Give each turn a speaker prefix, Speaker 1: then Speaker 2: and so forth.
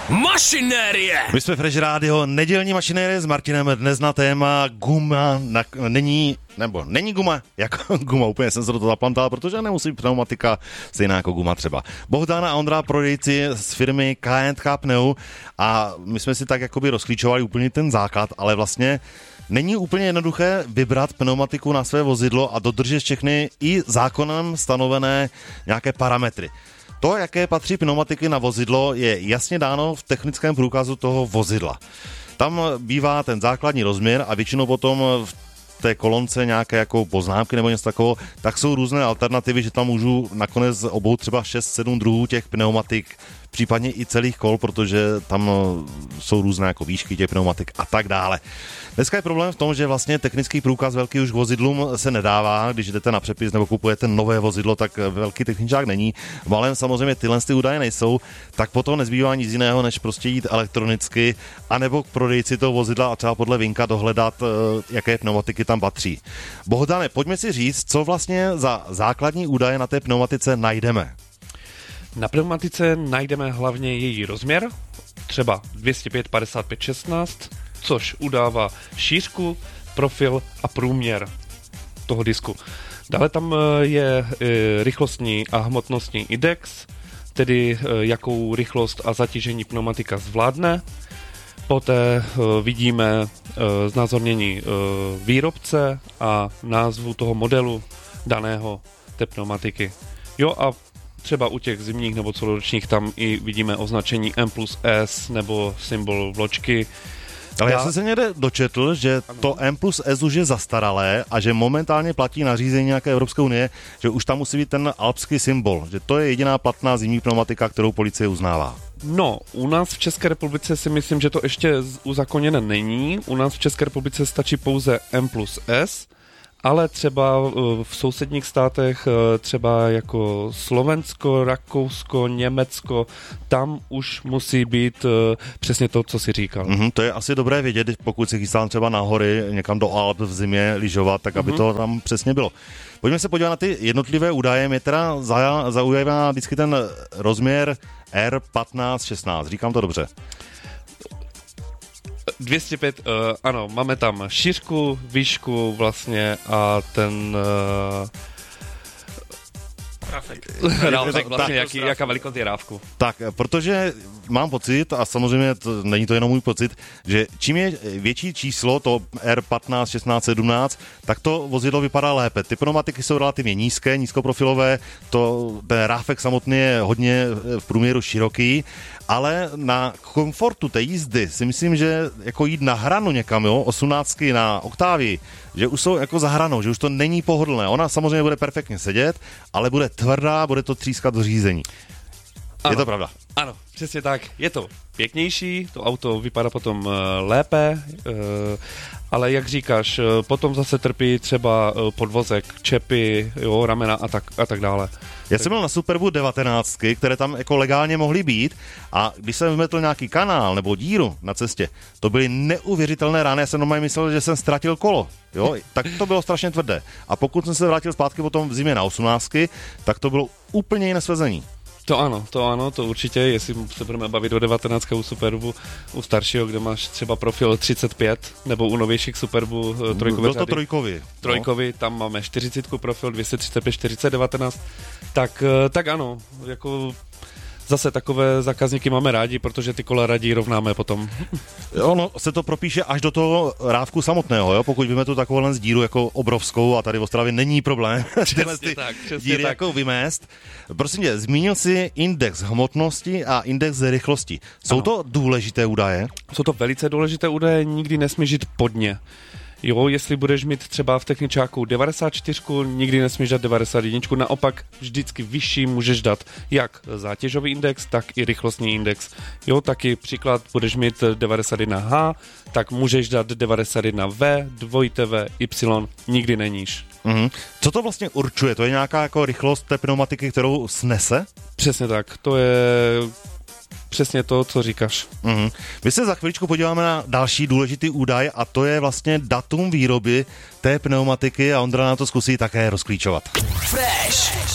Speaker 1: Mašinérie!
Speaker 2: My jsme Fresh Radio, nedělní mašinérie s Martinem, dnes na téma guma, není guma, jako guma, úplně jsem se do toho zaplantal, protože nemusí být pneumatika stejná jako guma třeba. Bohdana a Ondra, prodejci z firmy K&K Pneu, a my jsme si tak jakoby rozklíčovali úplně ten základ, ale vlastně není úplně jednoduché vybrat pneumatiku na své vozidlo a dodržet všechny i zákonem stanovené nějaké parametry. To, jaké patří pneumatiky na vozidlo, je jasně dáno v technickém průkazu toho vozidla. Tam bývá ten základní rozměr a většinou potom v té kolonce nějaké jako poznámky nebo něco takového, tak jsou různé alternativy, že tam můžu nakonec obout třeba 6-7 druhů těch pneumatik, případně i celých kol, protože tam jsou různé jako výšky těch pneumatik a tak dále. Dneska je problém v tom, že vlastně technický průkaz velký už k vozidlům se nedává, když jdete na přepis nebo kupujete nové vozidlo, tak velký techničák není. V malém samozřejmě tyhle údaje nejsou, tak potom nezbývá nic jiného, než prostě jít elektronicky, anebo k prodejci toho vozidla a třeba podle vinka dohledat, jaké pneumatiky tam patří. Bohdane, pojďme si říct, co vlastně za základní údaje na té pneumatice najdeme.
Speaker 3: Na pneumatice najdeme hlavně její rozměr, třeba 205 55 16, což udává šířku, profil a průměr toho disku. Dále tam je rychlostní a hmotnostní index, tedy jakou rychlost a zatížení pneumatika zvládne. Poté vidíme znázornění výrobce a názvu toho modelu daného té pneumatiky. Jo, a třeba u těch zimních nebo celoročních tam i vidíme označení M+S nebo symbol vločky.
Speaker 2: Ale já jsem se někde dočetl, že to M+S už je zastaralé a že momentálně platí nařízení nějaké Evropské unie, že už tam musí být ten alpský symbol, že to je jediná platná zimní pneumatika, kterou policie uznává.
Speaker 3: No, u nás v České republice si myslím, že to ještě uzakoněné není. U nás v České republice stačí pouze M+S, ale třeba v sousedních státech, třeba jako Slovensko, Rakousko, Německo, tam už musí být přesně to, co jsi říkal.
Speaker 2: To je asi dobré vědět, pokud se chystám třeba na hory, někam do Alp v zimě lyžovat, tak aby to tam přesně bylo. Pojďme se podívat na ty jednotlivé údaje. Mě teda zaujívá vždycky ten rozměr R15-16. Říkám to dobře.
Speaker 3: 205, ano, máme tam šířku, výšku vlastně a ten vlastně jaká velikost je rávku.
Speaker 2: Tak, protože mám pocit, a samozřejmě není to jenom můj pocit, že čím je větší číslo, to R15, 16, 17, tak to vozidlo vypadá lépe. Ty pneumatiky jsou relativně nízké, nízkoprofilové, ten ráfek samotný je hodně v průměru široký, ale na komfortu té jízdy si myslím, že jako jít na hranu někam, jo, 18 na oktávii, že už jsou jako za hranou, že už to není pohodlné. Ona samozřejmě bude perfektně sedět, ale bude tvrdá, bude to třískat do řízení. Ano, je to pravda?
Speaker 3: Ano, přesně tak. Je to pěknější, to auto vypadá potom lépe, ale jak říkáš, potom zase trpí třeba podvozek, čepy, jo, ramena a tak dále.
Speaker 2: Já jsem byl na Superbu 19, které tam jako legálně mohly být, a když jsem vmetl nějaký kanál nebo díru na cestě, to byly neuvěřitelné rány, já jsem normálně myslel, že jsem ztratil kolo, jo, tak to bylo strašně tvrdé. A pokud jsem se vrátil zpátky potom v zimě na 18, tak to bylo úplně jiné svezení.
Speaker 3: To ano, to určitě, jestli se budeme bavit o 19 u Superbu, u staršího, kde máš třeba profil 35, nebo u novějších Superbu trojkové
Speaker 2: byl to trojkový.
Speaker 3: Trojkový, tam máme 40 profil, 235, 4019, tak ano, jako zase takové zákazníky máme rádi, protože ty kola raději rovnáme potom.
Speaker 2: Ono se to propíše až do toho rávku samotného, jo? Pokud víme tu takovouhle díru jako obrovskou, a tady v Ostravě není problém
Speaker 3: přesně
Speaker 2: díry
Speaker 3: tak.
Speaker 2: Jako vymést. Prosím tě, zmínil jsi index hmotnosti a index rychlosti. Jsou to důležité údaje?
Speaker 3: Jsou to velice důležité údaje, nikdy nesmí žít pod ně. Jo, jestli budeš mít třeba v techničáku 94, nikdy nesmíš dát 91, naopak vždycky vyšší můžeš dát jak zátěžový index, tak i rychlostní index. Jo, taky příklad, budeš mít 91H, tak můžeš dát 91V, 2TV, Y, nikdy neníž.
Speaker 2: Co to vlastně určuje? To je nějaká jako rychlost té pneumatiky, kterou snese?
Speaker 3: Přesně tak, to je přesně to, co říkáš.
Speaker 2: My se za chviličku podíváme na další důležitý údaj, a to je vlastně datum výroby té pneumatiky, a Ondra na to zkusí také rozklíčovat.
Speaker 1: Fresh.